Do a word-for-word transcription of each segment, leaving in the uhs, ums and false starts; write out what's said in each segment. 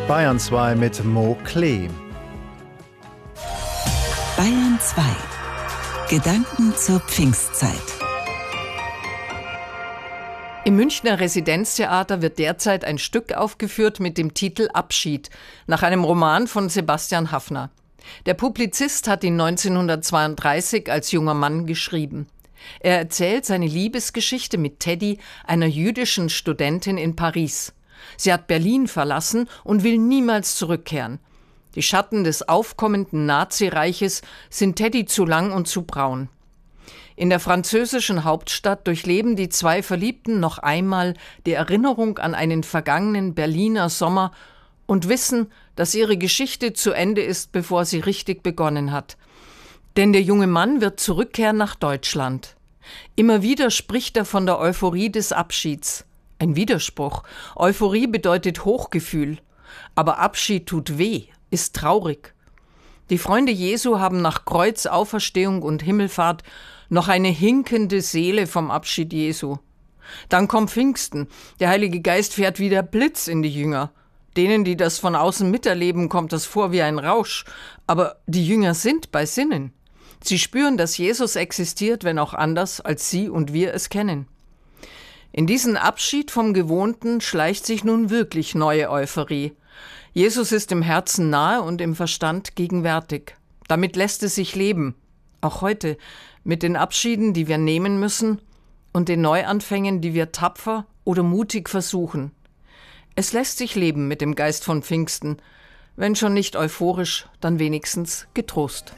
Bayern zwei mit Mo Klee. Bayern zwei. Gedanken zur Pfingstzeit. Im Münchner Residenztheater wird derzeit ein Stück aufgeführt mit dem Titel Abschied, nach einem Roman von Sebastian Haffner. Der Publizist hat ihn neunzehnhundertzweiunddreißig als junger Mann geschrieben. Er erzählt seine Liebesgeschichte mit Teddy, einer jüdischen Studentin in Paris. Sie hat Berlin verlassen und will niemals zurückkehren. Die Schatten des aufkommenden Nazireiches sind Teddy zu lang und zu braun. In der französischen Hauptstadt durchleben die zwei Verliebten noch einmal die Erinnerung an einen vergangenen Berliner Sommer und wissen, dass ihre Geschichte zu Ende ist, bevor sie richtig begonnen hat. Denn der junge Mann wird zurückkehren nach Deutschland. Immer wieder spricht er von der Euphorie des Abschieds. Ein Widerspruch. Euphorie bedeutet Hochgefühl. Aber Abschied tut weh, ist traurig. Die Freunde Jesu haben nach Kreuz, Auferstehung und Himmelfahrt noch eine hinkende Seele vom Abschied Jesu. Dann kommt Pfingsten. Der Heilige Geist fährt wie der Blitz in die Jünger. Denen, die das von außen miterleben, kommt das vor wie ein Rausch. Aber die Jünger sind bei Sinnen. Sie spüren, dass Jesus existiert, wenn auch anders, als sie und wir es kennen. In diesen Abschied vom Gewohnten schleicht sich nun wirklich neue Euphorie. Jesus ist im Herzen nahe und im Verstand gegenwärtig. Damit lässt es sich leben, auch heute, mit den Abschieden, die wir nehmen müssen und den Neuanfängen, die wir tapfer oder mutig versuchen. Es lässt sich leben mit dem Geist von Pfingsten, wenn schon nicht euphorisch, dann wenigstens getrost.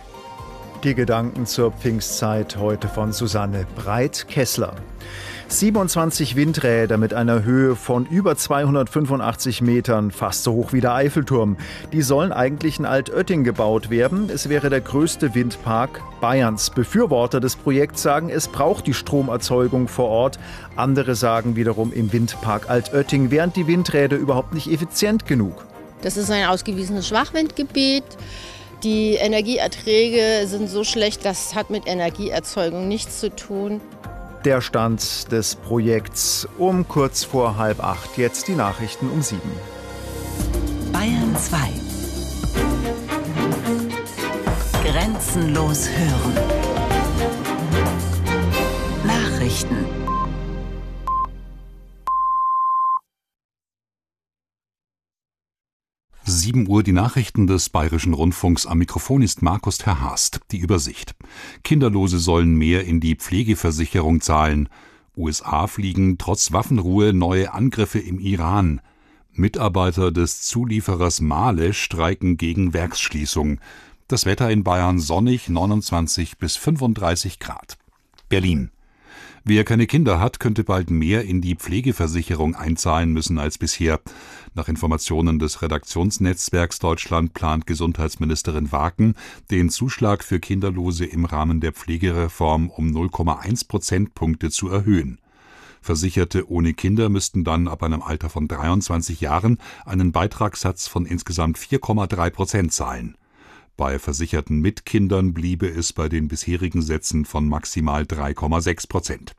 Die Gedanken zur Pfingstzeit heute von Susanne Breit-Kessler. siebenundzwanzig Windräder mit einer Höhe von über zweihundertfünfundachtzig Metern, fast so hoch wie der Eiffelturm. Die sollen eigentlich in Altötting gebaut werden. Es wäre der größte Windpark Bayerns. Befürworter des Projekts sagen, es braucht die Stromerzeugung vor Ort. Andere sagen wiederum, im Windpark Altötting wären die Windräder überhaupt nicht effizient genug. Das ist ein ausgewiesenes Schwachwindgebiet. Die Energieerträge sind so schlecht, das hat mit Energieerzeugung nichts zu tun. Der Stand des Projekts um kurz vor halb acht. Jetzt die Nachrichten um sieben. Bayern zwei. Grenzenlos hören. Nachrichten. sieben Uhr die Nachrichten des Bayerischen Rundfunks. Am Mikrofon ist Markus Terhast. Die Übersicht. Kinderlose sollen mehr in die Pflegeversicherung zahlen. U S A fliegen trotz Waffenruhe neue Angriffe im Iran. Mitarbeiter des Zulieferers Mahle streiken gegen Werksschließung. Das Wetter in Bayern sonnig, neunundzwanzig bis fünfunddreißig Grad. Berlin. Wer keine Kinder hat, könnte bald mehr in die Pflegeversicherung einzahlen müssen als bisher. Nach Informationen des Redaktionsnetzwerks Deutschland plant Gesundheitsministerin Waken, den Zuschlag für Kinderlose im Rahmen der Pflegereform um null Komma eins Prozentpunkte zu erhöhen. Versicherte ohne Kinder müssten dann ab einem Alter von dreiundzwanzig Jahren einen Beitragssatz von insgesamt vier Komma drei Prozent zahlen. Bei Versicherten mit Kindern bliebe es bei den bisherigen Sätzen von maximal drei Komma sechs Prozent.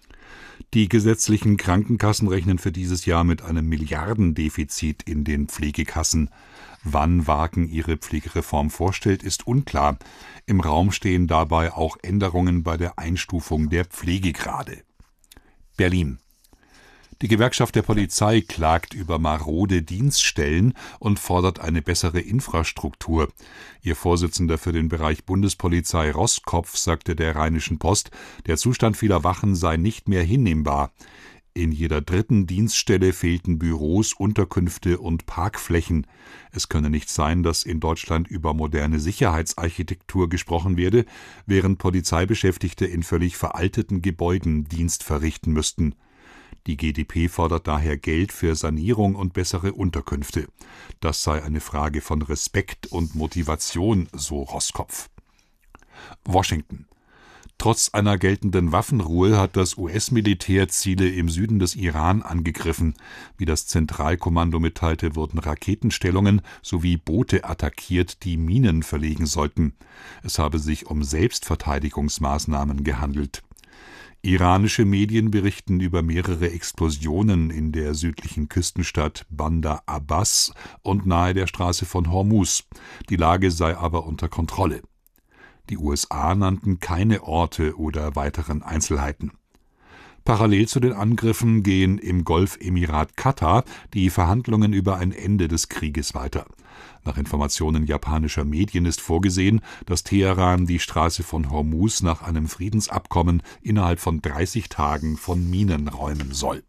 Die gesetzlichen Krankenkassen rechnen für dieses Jahr mit einem Milliardendefizit in den Pflegekassen. Wann Waken ihre Pflegereform vorstellt, ist unklar. Im Raum stehen dabei auch Änderungen bei der Einstufung der Pflegegrade. Berlin. Die Gewerkschaft der Polizei klagt über marode Dienststellen und fordert eine bessere Infrastruktur. Ihr Vorsitzender für den Bereich Bundespolizei Roßkopf sagte der Rheinischen Post, der Zustand vieler Wachen sei nicht mehr hinnehmbar. In jeder dritten Dienststelle fehlten Büros, Unterkünfte und Parkflächen. Es könne nicht sein, dass in Deutschland über moderne Sicherheitsarchitektur gesprochen werde, während Polizeibeschäftigte in völlig veralteten Gebäuden Dienst verrichten müssten. Die G d P fordert daher Geld für Sanierung und bessere Unterkünfte. Das sei eine Frage von Respekt und Motivation, so Roßkopf. Washington. Trotz einer geltenden Waffenruhe hat das U S-Militär Ziele im Süden des Iran angegriffen. Wie das Zentralkommando mitteilte, wurden Raketenstellungen sowie Boote attackiert, die Minen verlegen sollten. Es habe sich um Selbstverteidigungsmaßnahmen gehandelt. Iranische Medien berichten über mehrere Explosionen in der südlichen Küstenstadt Bandar Abbas und nahe der Straße von Hormuz. Die Lage sei aber unter Kontrolle. Die U S A nannten keine Orte oder weiteren Einzelheiten. Parallel zu den Angriffen gehen im Golfemirat Katar die Verhandlungen über ein Ende des Krieges weiter. Nach Informationen japanischer Medien ist vorgesehen, dass Teheran die Straße von Hormuz nach einem Friedensabkommen innerhalb von dreißig Tagen von Minen räumen soll.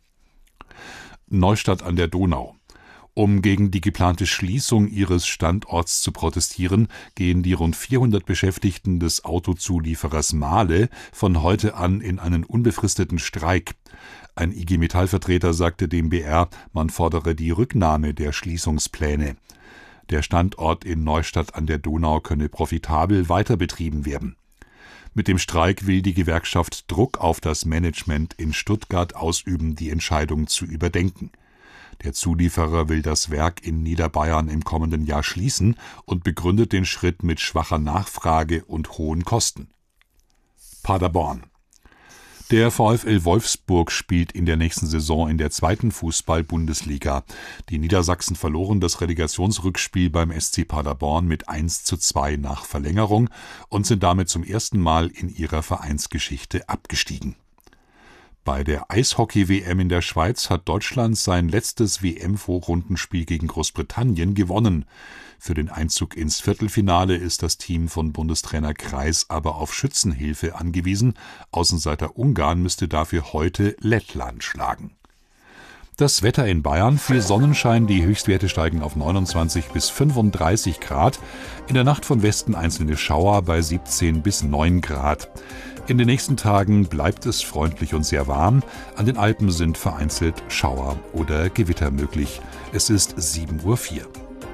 Neustadt an der Donau. Um gegen die geplante Schließung ihres Standorts zu protestieren, gehen die rund vierhundert Beschäftigten des Autozulieferers Mahle von heute an in einen unbefristeten Streik. Ein I G Metall-Vertreter sagte dem B R, man fordere die Rücknahme der Schließungspläne. Der Standort in Neustadt an der Donau könne profitabel weiter betrieben werden. Mit dem Streik will die Gewerkschaft Druck auf das Management in Stuttgart ausüben, die Entscheidung zu überdenken. Der Zulieferer will das Werk in Niederbayern im kommenden Jahr schließen und begründet den Schritt mit schwacher Nachfrage und hohen Kosten. Paderborn. Der VfL Wolfsburg spielt in der nächsten Saison in der zweiten Fußball-Bundesliga. Die Niedersachsen verloren das Relegationsrückspiel beim S C Paderborn mit eins zu zwei nach Verlängerung und sind damit zum ersten Mal in ihrer Vereinsgeschichte abgestiegen. Bei der Eishockey-W M in der Schweiz hat Deutschland sein letztes W M-Vorrundenspiel gegen Großbritannien gewonnen. Für den Einzug ins Viertelfinale ist das Team von Bundestrainer Kreis aber auf Schützenhilfe angewiesen. Außenseiter Ungarn müsste dafür heute Lettland schlagen. Das Wetter in Bayern: viel Sonnenschein, die Höchstwerte steigen auf neunundzwanzig bis fünfunddreißig Grad. In der Nacht von Westen einzelne Schauer bei siebzehn bis neun Grad. In den nächsten Tagen bleibt es freundlich und sehr warm. An den Alpen sind vereinzelt Schauer oder Gewitter möglich. Es ist sieben Uhr vier.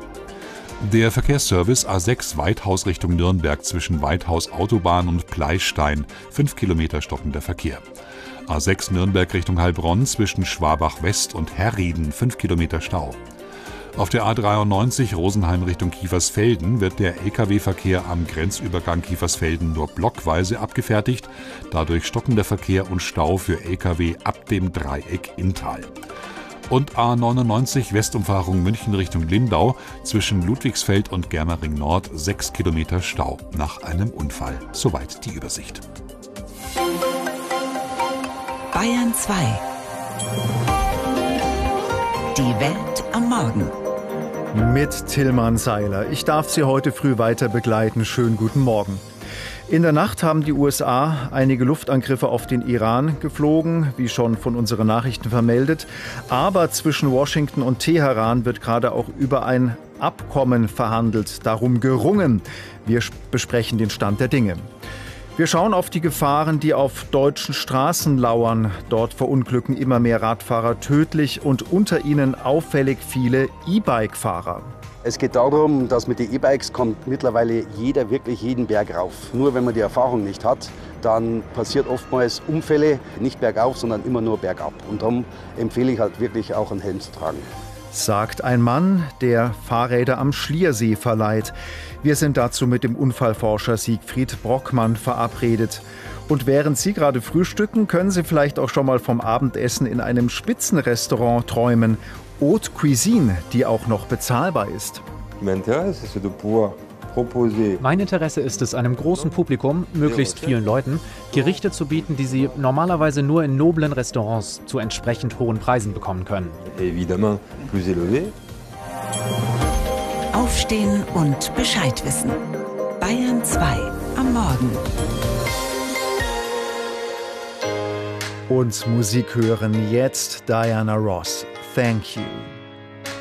Der Verkehrsservice A sechs Weithaus Richtung Nürnberg zwischen Weithaus Autobahn und Pleistein. Fünf Kilometer stockender Verkehr. A sechs Nürnberg Richtung Heilbronn zwischen Schwabach West und Herrieden. Fünf Kilometer Stau. Auf der A dreiundneunzig Rosenheim Richtung Kiefersfelden wird der L K W-Verkehr am Grenzübergang Kiefersfelden nur blockweise abgefertigt. Dadurch stockender Verkehr und Stau für L K W ab dem Dreieck Inntal. Und A neunundneunzig Westumfahrung München Richtung Lindau zwischen Ludwigsfeld und Germering Nord sechs Kilometer Stau nach einem Unfall. Soweit die Übersicht. Bayern zwei. Die Welt am Morgen. Mit Tillmann Seiler. Ich darf Sie heute früh weiter begleiten. Schönen guten Morgen. In der Nacht haben die U S A einige Luftangriffe auf den Iran geflogen, wie schon von unseren Nachrichten vermeldet. Aber zwischen Washington und Teheran wird gerade auch über ein Abkommen verhandelt, darum gerungen. Wir besprechen den Stand der Dinge. Wir schauen auf die Gefahren, die auf deutschen Straßen lauern. Dort verunglücken immer mehr Radfahrer tödlich und unter ihnen auffällig viele E-Bike-Fahrer. Es geht darum, dass mit den E-Bikes kommt mittlerweile jeder wirklich jeden Berg rauf. Nur wenn man die Erfahrung nicht hat, dann passiert oftmals Unfälle, nicht bergauf, sondern immer nur bergab. Und darum empfehle ich halt wirklich auch einen Helm zu tragen. Sagt ein Mann, der Fahrräder am Schliersee verleiht. Wir sind dazu mit dem Unfallforscher Siegfried Brockmann verabredet. Und während Sie gerade frühstücken, können Sie vielleicht auch schon mal vom Abendessen in einem Spitzenrestaurant träumen. Haute Cuisine, die auch noch bezahlbar ist. Mein Interesse ist es, einem großen Publikum, möglichst vielen Leuten, Gerichte zu bieten, die sie normalerweise nur in noblen Restaurants zu entsprechend hohen Preisen bekommen können. Aufstehen und Bescheid wissen. Bayern zwei am Morgen. Und Musik hören jetzt Diana Ross. Thank you.